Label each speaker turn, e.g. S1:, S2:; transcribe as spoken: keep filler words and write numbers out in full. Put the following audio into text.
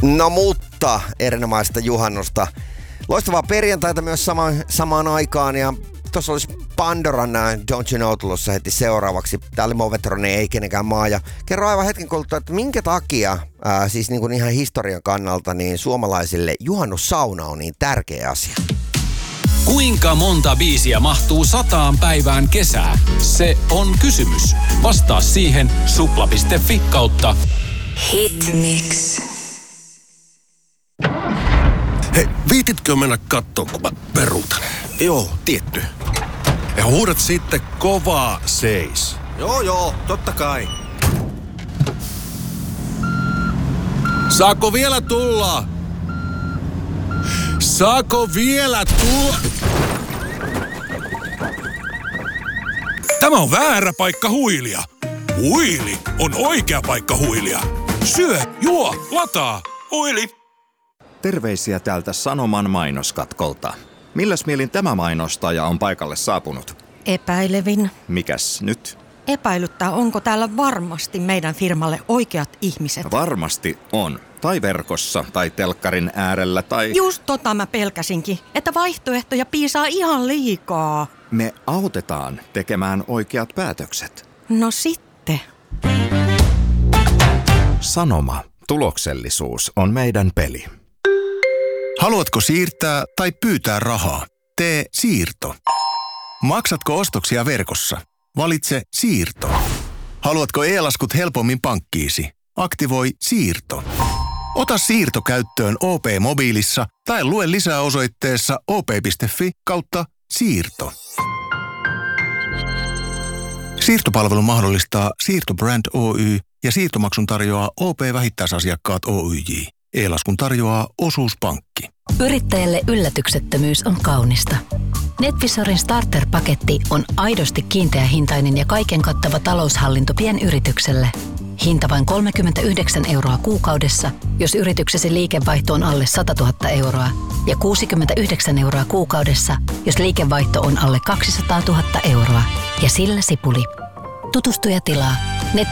S1: No mutta, erinomaista juhannusta. Loistavaa perjantaita myös sama, samaan aikaan ja tuossa olisi Pandoran Don't You Know tulossa heti seuraavaksi. Tää oli Movetroni, ei kenenkään maa. Ja kerro aivan hetken kuluttua, että minkä takia, ää, siis niin kuin ihan historian kannalta, niin suomalaisille juhannussauna on niin tärkeä asia.
S2: Kuinka monta biisiä mahtuu sataan päivään kesää? Se on kysymys. Vastaa siihen supla piste fi kautta
S3: Hitmix.
S4: Hei, viititkö mennä kattoo, kun mä peruutan?
S5: Joo, tietty.
S4: Ja huudat sitten kovaa seis.
S5: Joo, joo, totta kai.
S4: Saako vielä tulla? Saako vielä tulla? Tämä on väärä paikka huilia. Huili on oikea paikka huilia. Syö, juo, lataa. Huili.
S6: Terveisiä täältä Sanoman mainoskatkolta. Milläs mielin tämä mainostaja on paikalle saapunut?
S7: Epäilevin.
S6: Mikäs nyt?
S7: Epäilyttää, onko täällä varmasti meidän firmalle oikeat ihmiset.
S6: Varmasti on. Tai verkossa, tai telkkarin äärellä, tai...
S7: Just tota mä pelkäsinkin, että vaihtoehtoja piisaa ihan liikaa.
S6: Me autetaan tekemään oikeat päätökset.
S7: No sitten.
S6: Sanoma. Tuloksellisuus on meidän peli.
S8: Haluatko siirtää tai pyytää rahaa? Tee siirto. Maksatko ostoksia verkossa? Valitse siirto. Haluatko e-laskut helpommin pankkiisi? Aktivoi siirto. Ota siirto käyttöön O P-mobiilissa tai lue lisää osoitteessa op piste fi kautta siirto. Siirtopalvelu mahdollistaa Siirtobrand Oy ja siirtomaksun tarjoaa O P-vähittäisasiakkaat Oyj. E-laskun tarjoaa Osuuspankki.
S3: Yrittäjälle yllätyksettömyys on kaunista. NetVisorin starter-paketti on aidosti kiinteähintainen ja kaiken kattava taloushallinto pienyritykselle. Hinta vain kolmekymmentäyhdeksän euroa kuukaudessa, jos yrityksesi liikevaihto on alle sata tuhatta euroa, ja kuusikymmentäyhdeksän euroa kuukaudessa, jos liikevaihto on alle kaksisataa tuhatta euroa. Ja sillä sipuli. Tutustu ja tilaa. net